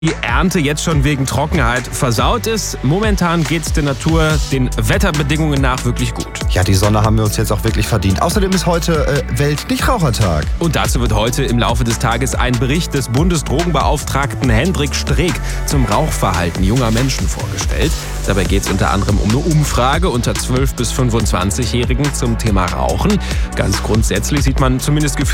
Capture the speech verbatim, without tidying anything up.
Die Ernte jetzt schon wegen Trockenheit versaut ist. Momentan geht es der Natur den Wetterbedingungen nach wirklich gut. Ja, die Sonne haben wir uns jetzt auch wirklich verdient. Außerdem ist heute äh, Welt-Nichtrauchertag. Und dazu wird heute im Laufe des Tages ein Bericht des Bundesdrogenbeauftragten Hendrik Streeck zum Rauchverhalten junger Menschen vorgestellt. Dabei geht es unter anderem um eine Umfrage unter zwölf- bis fünfundzwanzigjährigen zum Thema Rauchen. Ganz grundsätzlich sieht man zumindest gefühlt